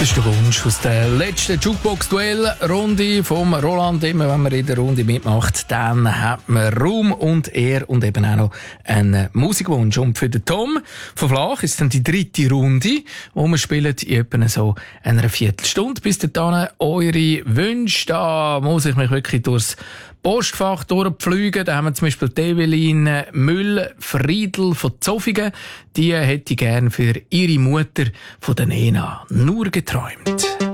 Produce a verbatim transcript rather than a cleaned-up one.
Das ist der Wunsch aus der letzten Jukebox-Duell-Runde vom Roland. Immer wenn man in der Runde mitmacht, dann hat man Raum und Ehre und eben auch noch einen Musikwunsch. Und für den Tom von Flach ist dann die dritte Runde, wo wir spielen in etwa so einer Viertelstunde. Bis dahin eure Wünsche. Da muss ich mich wirklich durchs Postfach durchpflügen. Da haben wir zum Beispiel Evelyn Müll-Friedl von Zofingen. Die hätte gern für ihre Mutter von der Nena nur geträumt.